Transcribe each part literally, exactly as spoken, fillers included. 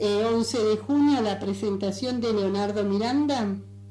eh, once de junio, la presentación de Leonardo Miranda.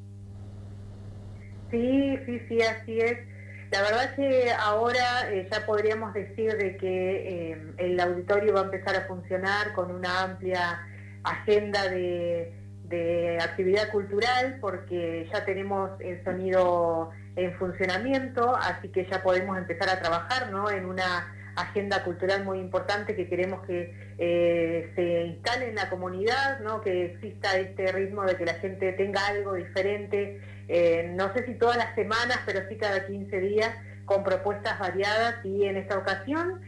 Sí, sí, sí, así es. La verdad es que ahora eh, ya podríamos decir de que eh, el auditorio va a empezar a funcionar con una amplia agenda de, de actividad cultural, porque ya tenemos el sonido en funcionamiento, así que ya podemos empezar a trabajar, ¿no?, en una agenda cultural muy importante que queremos que eh, se instale en la comunidad, ¿no?, que exista este ritmo de que la gente tenga algo diferente. Eh, no sé si todas las semanas, pero sí cada quince días, con propuestas variadas. Y en esta ocasión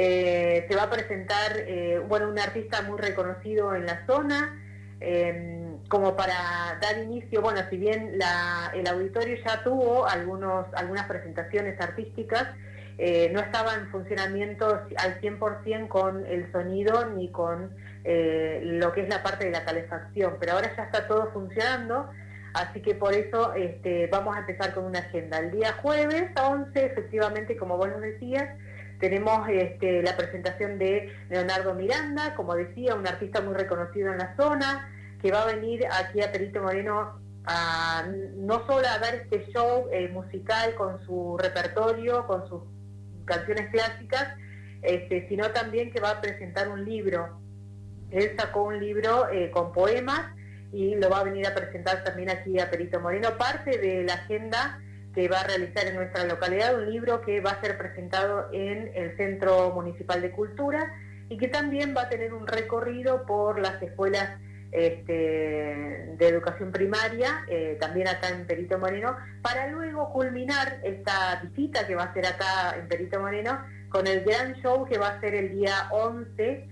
eh, se va a presentar eh, bueno, un artista muy reconocido en la zona, eh, como para dar inicio. Bueno, si bien la, el auditorio ya tuvo algunos, algunas presentaciones artísticas, eh, no estaba en funcionamiento al cien por ciento con el sonido ni con eh, lo que es la parte de la calefacción, pero ahora ya está todo funcionando. Así que por eso este, vamos a empezar con una agenda. El día jueves once, efectivamente, como vos nos decías, tenemos este, la presentación de Leonardo Miranda, como decía, un artista muy reconocido en la zona, que va a venir aquí a Perito Moreno a, no solo a dar este show eh, musical con su repertorio, con sus canciones clásicas, este, sino también que va a presentar un libro. Él sacó un libro eh, con poemas, y lo va a venir a presentar también aquí a Perito Moreno, parte de la agenda que va a realizar en nuestra localidad, un libro que va a ser presentado en el Centro Municipal de Cultura, y que también va a tener un recorrido por las escuelas este, de educación primaria, eh, también acá en Perito Moreno, para luego culminar esta visita que va a ser acá en Perito Moreno con el gran show que va a ser el día once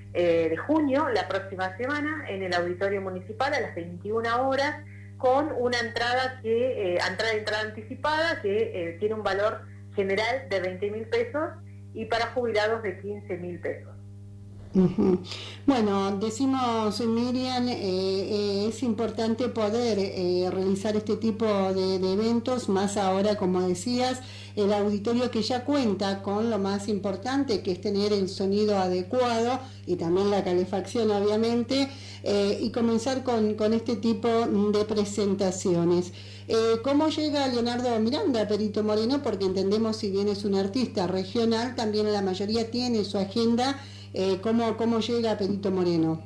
de junio, la próxima semana, en el Auditorio Municipal a las veintiuna horas, con una entrada que eh, entrada, entrada anticipada que eh, tiene un valor general de veinte mil pesos y para jubilados de quince mil pesos. Uh-huh. Bueno, decimos, Miriam, eh, eh, es importante poder eh, realizar este tipo de, de eventos, más ahora, como decías, el auditorio que ya cuenta con lo más importante, que es tener el sonido adecuado y también la calefacción, obviamente, eh, y comenzar con, con este tipo de presentaciones. Eh, ¿Cómo llega Leonardo Miranda a Perito Moreno? Porque entendemos, si bien es un artista regional, también la mayoría tiene su agenda. Eh, ¿cómo, ¿Cómo llega a Perito Moreno?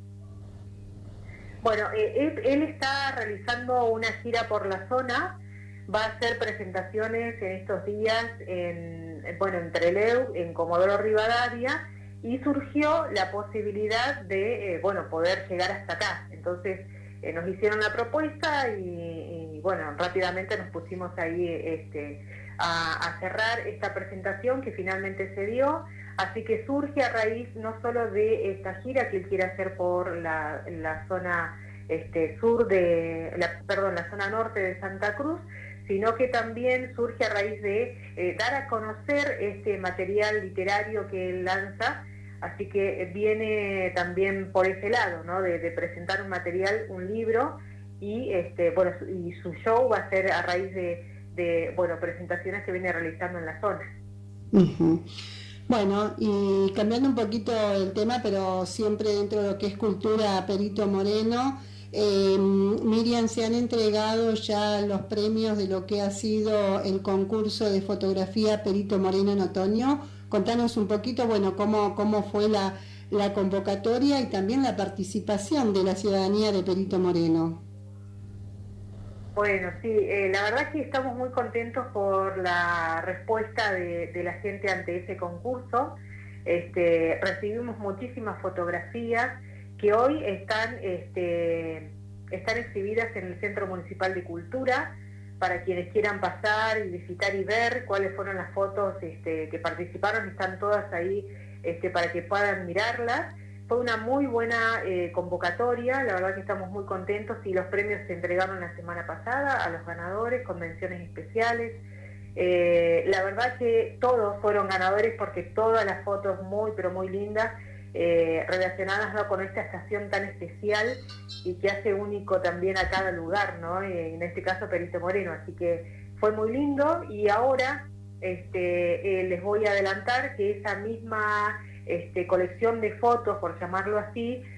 Bueno, eh, él, él está realizando una gira por la zona, va a hacer presentaciones en estos días en, bueno, en Trelew, en Comodoro Rivadavia, y surgió la posibilidad de, eh, bueno, poder llegar hasta acá. Entonces eh, nos hicieron la propuesta y, y, bueno, rápidamente nos pusimos ahí este, a, a cerrar esta presentación que finalmente se dio. Así que surge a raíz no solo de esta gira que él quiere hacer por la, la zona este, sur de, la, perdón, la zona norte de Santa Cruz, sino que también surge a raíz de eh, dar a conocer este material literario que él lanza. Así que viene también por ese lado, ¿no?, de, de presentar un material, un libro, y este, bueno, y su show va a ser a raíz de, de bueno, presentaciones que viene realizando en la zona. Uh-huh. Bueno, y cambiando un poquito el tema, pero siempre dentro de lo que es cultura Perito Moreno, eh, Miriam, se han entregado ya los premios de lo que ha sido el concurso de fotografía Perito Moreno en otoño. Contanos un poquito, bueno, cómo, cómo fue la, la convocatoria y también la participación de la ciudadanía de Perito Moreno. Bueno, sí, eh, la verdad que estamos muy contentos por la respuesta de, de la gente ante ese concurso. Este, recibimos muchísimas fotografías que hoy están, este, están exhibidas en el Centro Municipal de Cultura, para quienes quieran pasar y visitar y ver cuáles fueron las fotos este, que participaron. Están todas ahí este, para que puedan mirarlas. Fue una muy buena eh, convocatoria, la verdad que estamos muy contentos, y los premios se entregaron la semana pasada a los ganadores con menciones especiales. Eh, la verdad que todos fueron ganadores, porque todas las fotos muy pero muy lindas, eh, relacionadas, ¿no?, con esta estación tan especial y que hace único también a cada lugar, ¿no?, en este caso Perito Moreno. Así que fue muy lindo, y ahora este, eh, les voy a adelantar que esa misma Este, colección de fotos, por llamarlo así,